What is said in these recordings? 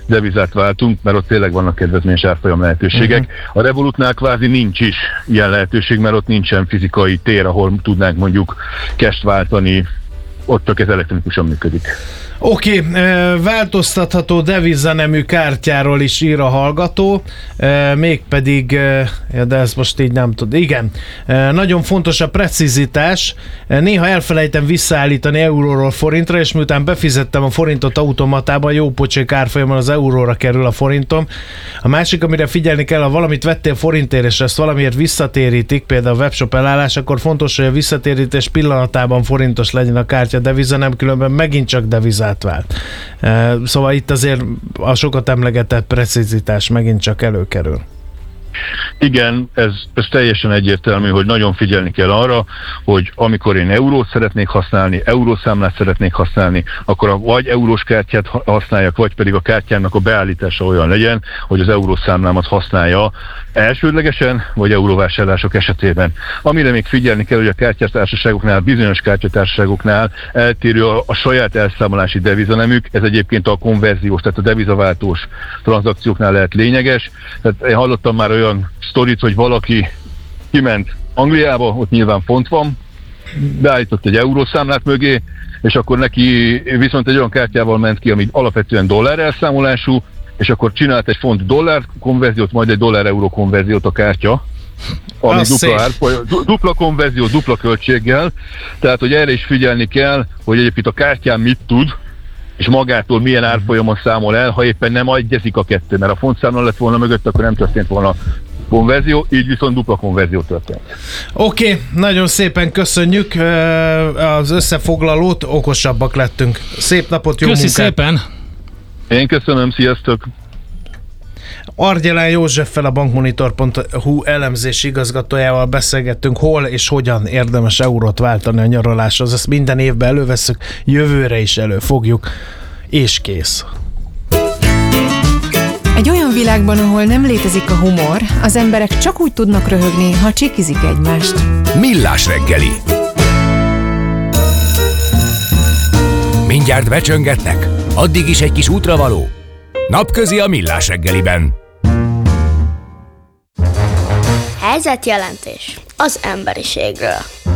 devizát váltunk, mert ott tényleg vannak kedvezményes árfolyam lehetőségek. A Revolutnál kvázi nincs is ilyen lehetőség, mert ott nincsen fizikai tér, ahol tudnánk mondjuk cash váltani, ott csak ez elektronikusan működik. Oké, változtatható devizanemű kártyáról is ír a hallgató, mégpedig, de ezt most így nem tud. Igen, nagyon fontos a precizitás. Néha elfelejtem visszaállítani euróról forintra, és miután befizettem a forintot automatában, jó pocsék árfolyamon az euróra kerül a forintom. A másik, amire figyelni kell, ha valamit vettél forintért, és ezt valamiért visszatérítik, például a webshop elállás, akkor fontos, hogy a visszatérítés pillanatában forintos legyen a kártya deviza, nem különben megint csak devizát vált. Szóval itt azért a sokat emlegetett precizitás megint csak előkerül. Igen, ez teljesen egyértelmű, hogy nagyon figyelni kell arra, hogy amikor én eurót szeretnék használni, eurószámlát szeretnék használni, akkor vagy eurós kártyát használjak, vagy pedig a kártyának a beállítása olyan legyen, hogy az eurószámlámat használja elsődlegesen, vagy euróvásárlások esetében. Amire még figyelni kell, hogy a kártyatársaságoknál, bizonyos kártyatársaságoknál eltérő a saját elszámolási devizanemük, ez egyébként a konverziós, tehát a devizaváltós tranzakcióknál lehet lényeges. Tehát én hallottam már olyan sztorit, hogy valaki kiment Angliába, ott nyilván font van, beállított egy eurószámlát mögé, és akkor neki viszont egy olyan kártyával ment ki, ami alapvetően dollár elszámolású, és akkor csinált egy font dollár konverziót, majd egy dollár-euró konverziót a kártya, ami dupla konverzió, dupla költséggel, tehát hogy erre is figyelni kell, hogy egyébként a kártyán mit tud, és magától milyen árfolyamon számol el, ha éppen nem egyezik a kettő, mert a fontszámla lett volna mögött, akkor nem történt volna konverzió, így viszont dupla konverzió történt. Oké, nagyon szépen köszönjük az összefoglalót, okosabbak lettünk. Szép napot, jó munkát! Köszi szépen! Én köszönöm, sziasztok! Argyelán Józseffel, a bankmonitor.hu elemzési igazgatójával beszélgettünk, hol és hogyan érdemes eurót váltani a nyaraláshoz. Ezt minden évben elővesszük, jövőre is előfogjuk, és kész. Egy olyan világban, ahol nem létezik a humor, az emberek csak úgy tudnak röhögni, ha csikizik egymást. Millás reggeli. Mindjárt becsöngetnek? Addig is egy kis útravaló? Napközi a Millás reggeliben. Helyzetjelentés az emberiségről.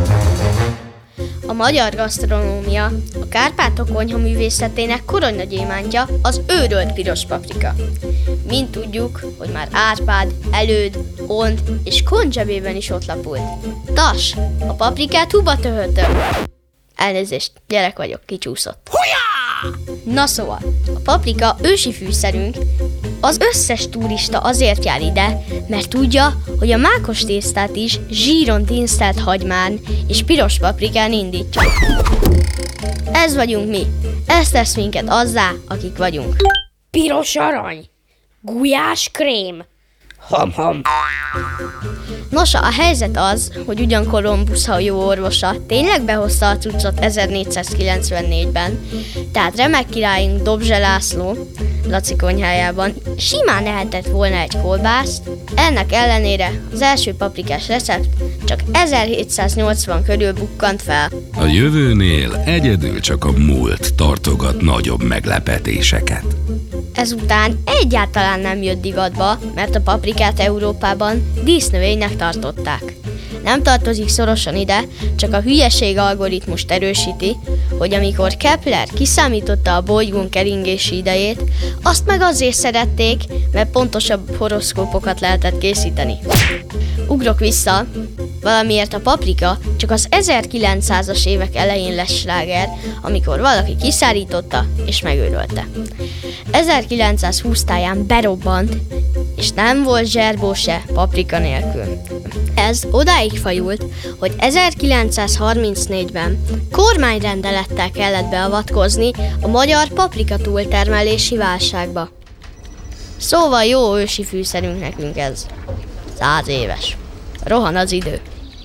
A magyar gasztronómia, a Kárpátok konyhaművészetének koronyagyémántja az őrölt piros paprika. Mind tudjuk, hogy már Árpád, Előd, Hont és Kont zsebében is ott lapult. Tas, a paprikát húba töhötöm. Elnézést, gyerek vagyok, kicsúszott. Na szóval, a paprika ősi fűszerünk. Az összes turista azért jár ide, mert tudja, hogy a mákos tésztát is zsíron tinsztelt hagymán és piros paprikán indítja. Ez vagyunk mi. Ez tesz minket azzá, akik vagyunk. Piros arany, gulyás krém, ham-ham. Nos, a helyzet az, hogy ugyan Kolumbusz hajó orvosa tényleg behozta a cuccot 1494-ben, tehát remek királyunk Dobzse László Laci konyhájában simán ehetett volna egy kolbászt, ennek ellenére az első paprikás recept csak 1780 körül bukkant fel. A jövőnél egyedül csak a múlt tartogat nagyobb meglepetéseket. Ezután egyáltalán nem jött divatba, mert a paprikát Európában dísznövénynek tartották. Nem tartozik szorosan ide, csak a hülyeség algoritmust erősíti, hogy amikor Kepler kiszámította a bolygón keringési idejét, azt meg azért szerették, mert pontosabb horoszkópokat lehetett készíteni. Ugrok vissza, valamiért a paprika csak az 1900-as évek elején lesz sláger, amikor valaki kiszárította és megőrölte. 1920 táján berobbant, és nem volt zserbó se paprika nélkül. Ez odáig fajult, hogy 1934-ben kormányrendelettel kellett beavatkozni a magyar paprika túltermelési válságba. Szóval jó ősi fűszerünk nekünk ez. 100 éves. Rohan az idő.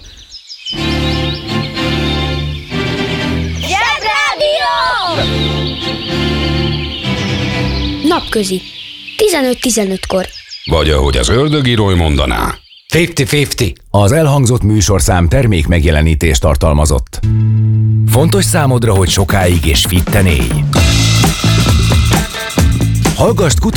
Zsebrádió! Napközi. 15-15-kor. Vagy ahogy az ördögírói mondaná. 50-50. Az elhangzott műsorszám termék megjelenítést tartalmazott. Fontos számodra, hogy sokáig és fitten élj. Hallgasd